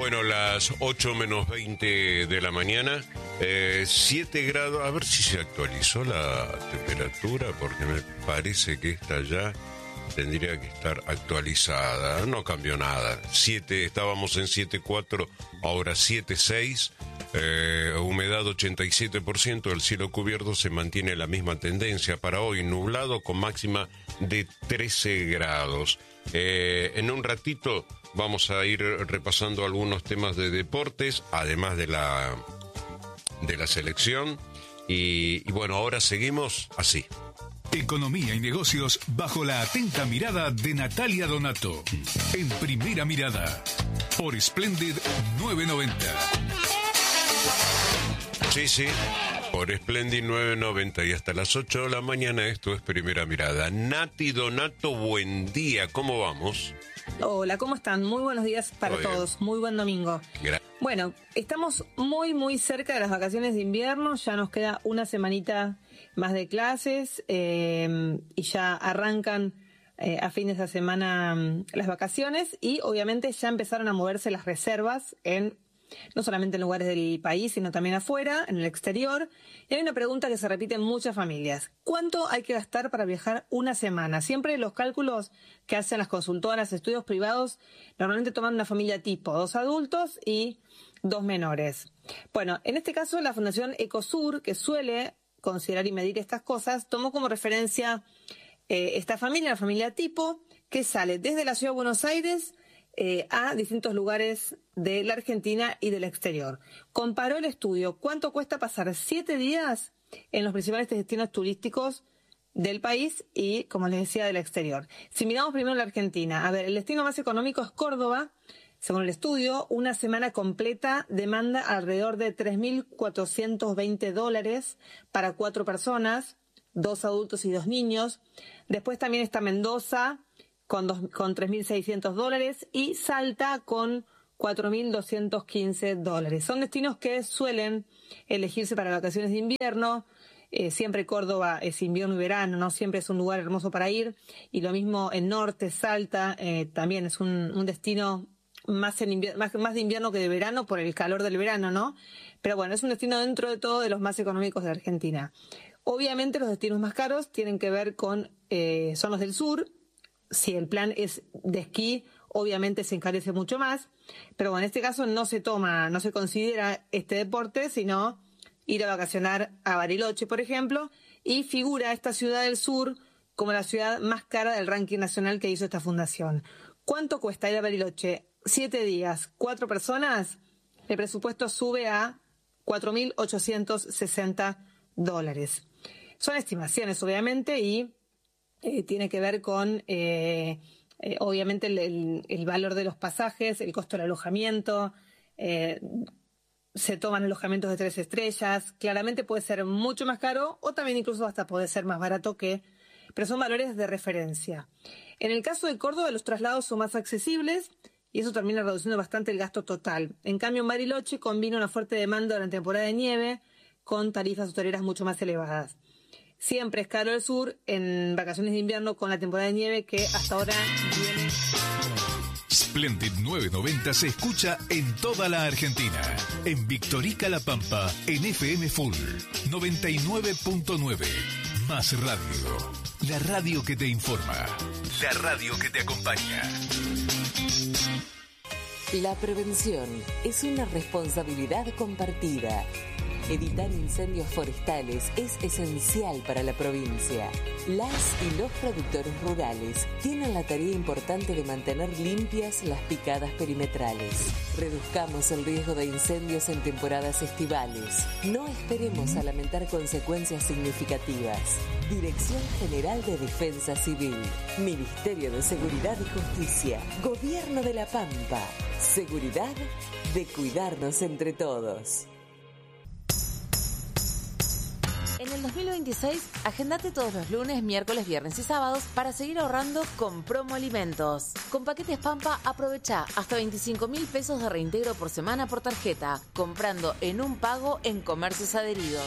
Bueno, las 8 menos 20 de la mañana, 7 grados, a ver si se actualizó la temperatura, porque me parece que esta ya tendría que estar actualizada, no cambió nada. Estábamos en 7,4, ahora 7,6, humedad 87%, el cielo cubierto se mantiene la misma tendencia para hoy, nublado con máxima de 13 grados. En un ratito vamos a ir repasando algunos temas de deportes, además de la selección. Y bueno, ahora seguimos así. Economía y negocios bajo la atenta mirada de Natalia Donato. En Primera Mirada, por Splendid 990. Sí, por Splendid 990 y hasta las 8 de la mañana esto es Primera Mirada. Nati Donato, buen día, ¿cómo vamos? Hola, ¿cómo están? Muy buenos días para todos, muy buen domingo. Bueno, estamos muy cerca de las vacaciones de invierno, ya nos queda una semanita más de clases y ya arrancan a fin de esta semana las vacaciones y obviamente ya empezaron a moverse las reservas no solamente en lugares del país, sino también afuera, en el exterior. Y hay una pregunta que se repite en muchas familias. ¿Cuánto hay que gastar para viajar una semana? Siempre los cálculos que hacen las consultoras, estudios privados, normalmente toman una familia tipo, 2 adultos y 2 menores. Bueno, en este caso la Fundación Ecosur, que suele considerar y medir estas cosas, tomó como referencia esta familia, la familia tipo, que sale desde la Ciudad de Buenos Aires a distintos lugares de la Argentina y del exterior. Comparó el estudio cuánto cuesta pasar 7 días en los principales destinos turísticos del país y, como les decía, del exterior. Si miramos primero la Argentina, a ver, el destino más económico es Córdoba. Según el estudio, una semana completa demanda alrededor de $3.420 para 4 personas, 2 adultos y 2 niños. Después también está Mendoza, con $3.600 y Salta con $4.215. Son destinos que suelen elegirse para vacaciones de invierno. Siempre Córdoba es invierno y verano, no siempre es un lugar hermoso para ir. Y lo mismo en Norte, Salta, también es un destino más de invierno que de verano por el calor del verano, ¿no? Pero bueno, es un destino dentro de todo de los más económicos de Argentina. Obviamente los destinos más caros tienen que ver con, son los del sur. Si el plan es de esquí, obviamente se encarece mucho más, pero bueno, en este caso no se considera este deporte, sino ir a vacacionar a Bariloche, por ejemplo, y figura esta ciudad del sur como la ciudad más cara del ranking nacional que hizo esta fundación. ¿Cuánto cuesta ir a Bariloche? 7 días, 4 personas, el presupuesto sube a $4.860. Son estimaciones, obviamente, y tiene que ver con, obviamente, el valor de los pasajes, el costo del alojamiento, se toman alojamientos de 3 estrellas, claramente puede ser mucho más caro o también incluso hasta puede ser más barato pero son valores de referencia. En el caso de Córdoba, los traslados son más accesibles y eso termina reduciendo bastante el gasto total. En cambio, en Bariloche combina una fuerte demanda durante la temporada de nieve con tarifas hoteleras mucho más elevadas. Siempre es caro el sur en vacaciones de invierno con la temporada de nieve que hasta ahora viene. Splendid 990 se escucha en toda la Argentina. En Victorica La Pampa, en FM Full 99.9. Más radio. La radio que te informa. La radio que te acompaña. La prevención es una responsabilidad compartida. Evitar incendios forestales es esencial para la provincia. Las y los productores rurales tienen la tarea importante de mantener limpias las picadas perimetrales. Reduzcamos el riesgo de incendios en temporadas estivales. No esperemos a lamentar consecuencias significativas. Dirección General de Defensa Civil. Ministerio de Seguridad y Justicia. Gobierno de La Pampa. Seguridad de cuidarnos entre todos. En el 2026, agendate todos los lunes, miércoles, viernes y sábados para seguir ahorrando con Promo Alimentos. Con Paquetes Pampa, aprovecha hasta 25.000 pesos de reintegro por semana por tarjeta, comprando en un pago en comercios adheridos.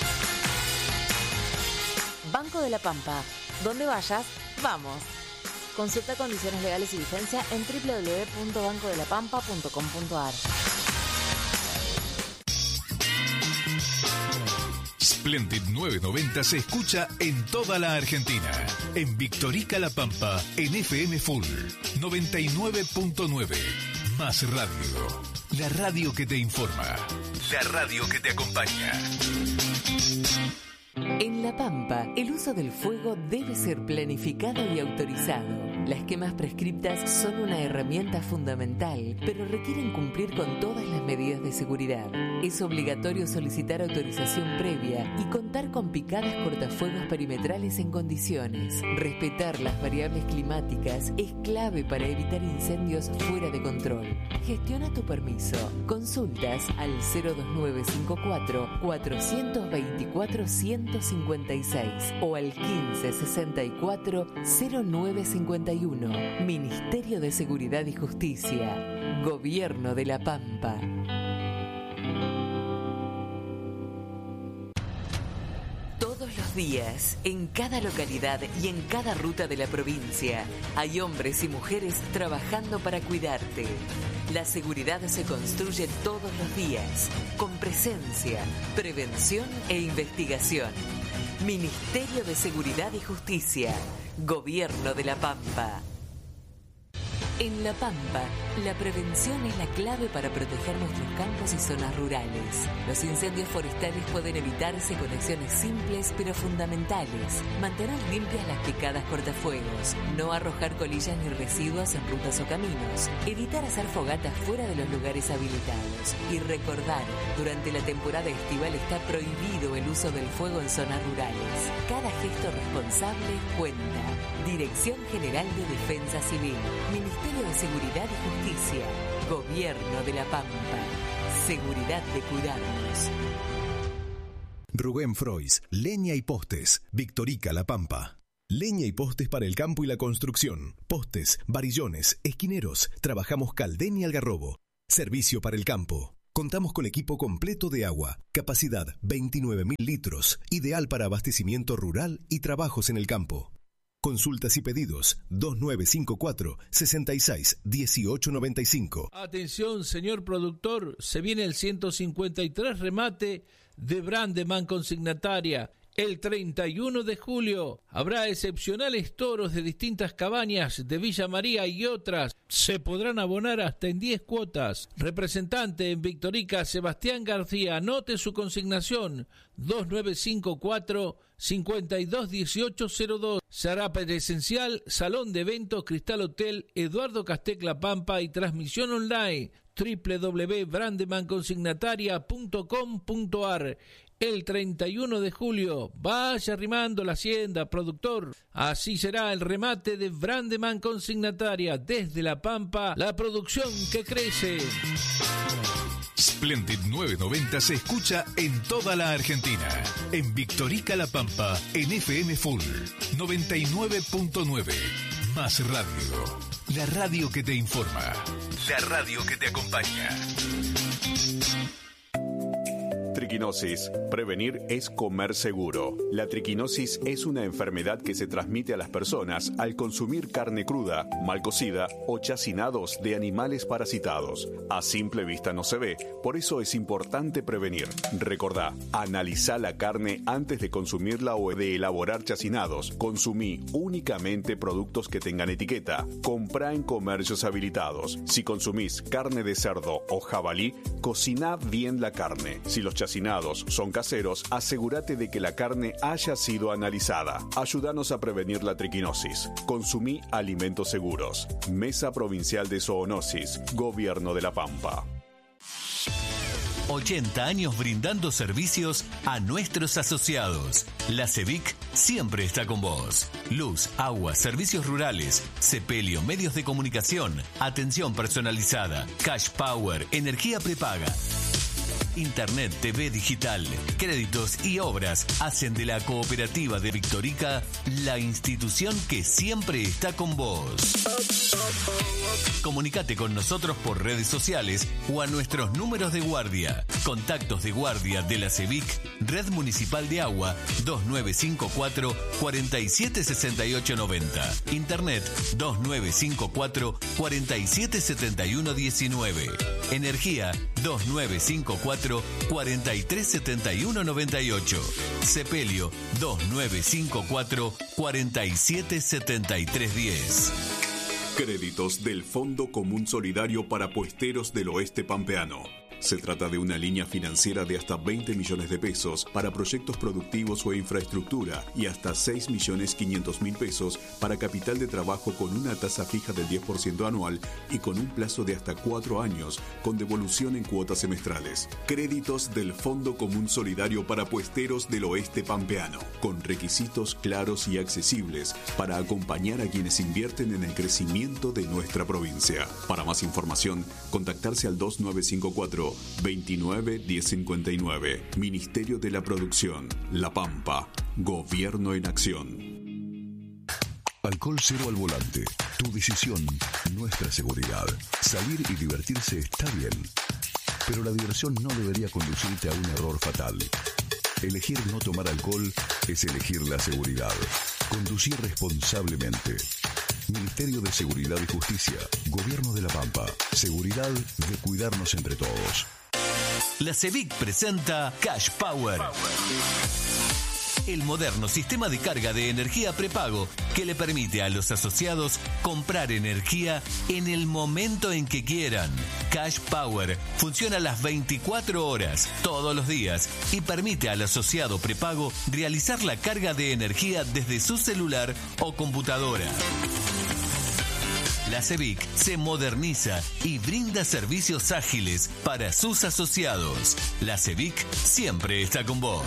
Banco de la Pampa. Donde vayas, vamos. Consulta condiciones legales y vigencia en www.bancodelapampa.com.ar. Splendid 990 se escucha en toda la Argentina. En Victorica La Pampa, en FM Full 99.9. Más radio. La radio que te informa. La radio que te acompaña. En La Pampa, el uso del fuego debe ser planificado y autorizado. Las quemas prescriptas son una herramienta fundamental, pero requieren cumplir con todas las medidas de seguridad. Es obligatorio solicitar autorización previa y contar con picadas cortafuegos perimetrales en condiciones. Respetar las variables climáticas es clave para evitar incendios fuera de control. Gestiona tu permiso. Consultas al 02954 424 156 o al 1564 0951. Ministerio de Seguridad y Justicia. Gobierno de La Pampa. Todos los días, en cada localidad y en cada ruta de la provincia, hay hombres y mujeres trabajando para cuidarte. La seguridad se construye todos los días, con presencia, prevención e investigación. Ministerio de Seguridad y Justicia. Gobierno de La Pampa. En La Pampa, la prevención es la clave para proteger nuestros campos y zonas rurales. Los incendios forestales pueden evitarse con acciones simples pero fundamentales. Mantener limpias las picadas cortafuegos, no arrojar colillas ni residuos en rutas o caminos, evitar hacer fogatas fuera de los lugares habilitados y recordar, durante la temporada estival está prohibido el uso del fuego en zonas rurales. Cada gesto responsable cuenta. Dirección General de Defensa Civil, Ministerio de Seguridad y Justicia, Gobierno de La Pampa. Seguridad de cuidarnos. Rubén Frois, leña y postes, Victorica La Pampa. Leña y postes para el campo y la construcción. Postes, varillones, esquineros. Trabajamos Caldén y Algarrobo. Servicio para el campo. Contamos con equipo completo de agua. Capacidad 29.000 litros. Ideal para abastecimiento rural y trabajos en el campo. Consultas y pedidos 2954 66 1895. Atención, señor productor, se viene el 153 remate de Brandeman Consignataria. El 31 de julio habrá excepcionales toros de distintas cabañas de Villa María y otras. Se podrán abonar hasta en 10 cuotas. Representante en Victorica, Sebastián García. Anote su consignación 2954 521802. Será presencial, Salón de Eventos Cristal Hotel Eduardo Castec La Pampa y transmisión online www.brandemanconsignataria.com.ar. El 31 de julio, vaya arrimando la hacienda, productor. Así será el remate de Brandeman Consignataria. Desde La Pampa, la producción que crece. Splendid 990 se escucha en toda la Argentina. En Victorica La Pampa, en FM Full 99.9. Más radio. La radio que te informa. La radio que te acompaña. Triquinosis. Prevenir es comer seguro. La triquinosis es una enfermedad que se transmite a las personas al consumir carne cruda, mal cocida o chacinados de animales parasitados. A simple vista no se ve, por eso es importante prevenir. Recordá, analizá la carne antes de consumirla o de elaborar chacinados. Consumí únicamente productos que tengan etiqueta. Comprá en comercios habilitados. Si consumís carne de cerdo o jabalí, cociná bien la carne. Si los chacinados son caseros, asegúrate de que la carne haya sido analizada. Ayúdanos a prevenir la triquinosis. Consumí alimentos seguros. Mesa Provincial de Zoonosis, Gobierno de La Pampa. 80 años brindando servicios a nuestros asociados. La CEVIC siempre está con vos. Luz, agua, servicios rurales, sepelio, medios de comunicación, atención personalizada, cash power, energía prepaga. Internet, TV digital, créditos y obras hacen de la Cooperativa de Victorica la institución que siempre está con vos. Comunicate con nosotros por redes sociales o a nuestros números de guardia Contactos de guardia de la CEVIC, Red Municipal de Agua, 2954-476890. Internet, 2954-477119. Energía, 2954-437198. Sepelio, 2954-477310. Créditos del Fondo Común Solidario para Puesteros del Oeste Pampeano. Se trata de una línea financiera de hasta 20 millones de pesos para proyectos productivos o infraestructura y hasta 6.500.000 pesos para capital de trabajo con una tasa fija del 10% anual y con un plazo de hasta 4 años con devolución en cuotas semestrales. Créditos del Fondo Común Solidario para Puesteros del Oeste Pampeano, con requisitos claros y accesibles para acompañar a quienes invierten en el crecimiento de nuestra provincia. Para más información, contactarse al 2954 29 1059. Ministerio de la Producción, La Pampa. Gobierno en acción. Alcohol cero al volante. Tu decisión, nuestra seguridad. Salir y divertirse está bien, pero la diversión no debería conducirte a un error fatal. Elegir no tomar alcohol es elegir la seguridad. Conducir responsablemente. Ministerio de Seguridad y Justicia, Gobierno de La Pampa. Seguridad de cuidarnos entre todos. La CEVIC presenta Cash Power. El moderno sistema de carga de energía prepago que le permite a los asociados comprar energía en el momento en que quieran. Cash Power funciona las 24 horas, todos los días, y permite al asociado prepago realizar la carga de energía desde su celular o computadora. La CEVIC se moderniza y brinda servicios ágiles para sus asociados. La CEVIC siempre está con vos.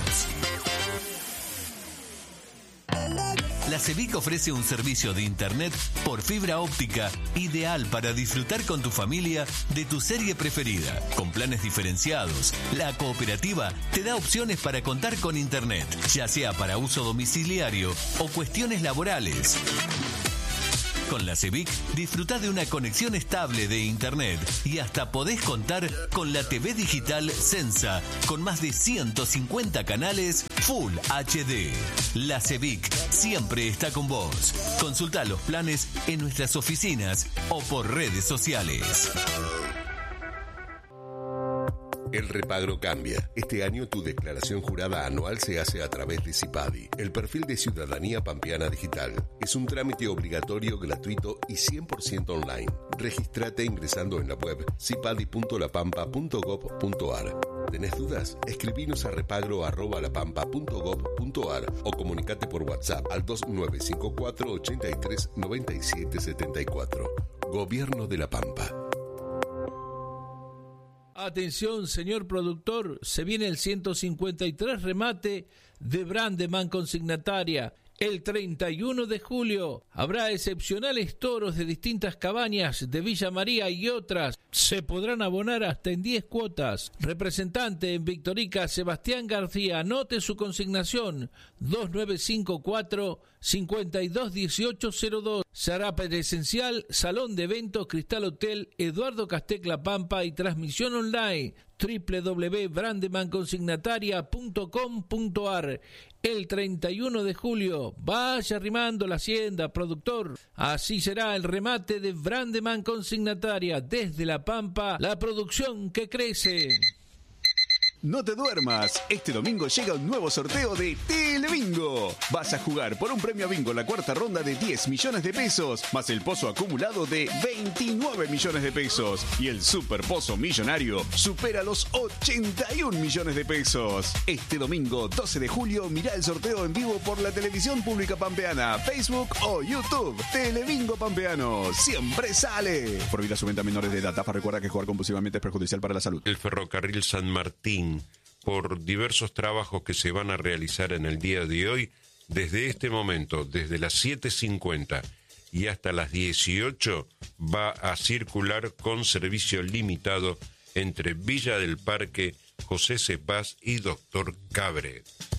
La CEVIC ofrece un servicio de internet por fibra óptica ideal para disfrutar con tu familia de tu serie preferida. Con planes diferenciados, la cooperativa te da opciones para contar con internet, ya sea para uso domiciliario o cuestiones laborales. Con la CEVIC disfrutá de una conexión estable de internet y hasta podés contar con la TV digital Sensa con más de 150 canales Full HD. La CEVIC siempre está con vos. Consultá los planes en nuestras oficinas o por redes sociales. El repagro cambia. Este año tu declaración jurada anual se hace a través de CIPADI, el perfil de Ciudadanía Pampeana Digital. Es un trámite obligatorio, gratuito y 100% online. Regístrate ingresando en la web cipadi.lapampa.gov.ar. ¿Tenés dudas? Escribinos a repagro@lapampa.gov.ar o comunicate por WhatsApp al 2954 83 97 74. Gobierno de La Pampa. Atención, señor productor, se viene el 153 remate de Brandeman Consignataria. El 31 de julio habrá excepcionales toros de distintas cabañas de Villa María y otras. Se podrán abonar hasta en 10 cuotas. Representante en Victorica, Sebastián García. Anote su consignación: 2954-521802. Será presencial, Salón de Eventos Cristal Hotel Eduardo Castec La Pampa y transmisión online www.brandemanconsignataria.com.ar. El 31 de julio, vaya arrimando la hacienda, productor. Así será el remate de Brandeman Consignataria. Desde La Pampa, la producción que crece. No te duermas, este domingo llega un nuevo sorteo de Telebingo. Vas a jugar por un premio bingo en la cuarta ronda de 10 millones de pesos, más el pozo acumulado de 29 millones de pesos. Y el super pozo millonario supera los 81 millones de pesos. Este domingo 12 de julio mirá el sorteo en vivo por la televisión pública pampeana, Facebook o YouTube. Telebingo Pampeano, siempre sale. Prohibida su venta a menores de edad. TAFA recuerda que jugar compulsivamente es perjudicial para la salud. El ferrocarril San Martín, por diversos trabajos que se van a realizar en el día de hoy, desde este momento, desde las 7:50 y hasta las 18, va a circular con servicio limitado entre Villa del Parque, José Cepaz y Doctor Cabre.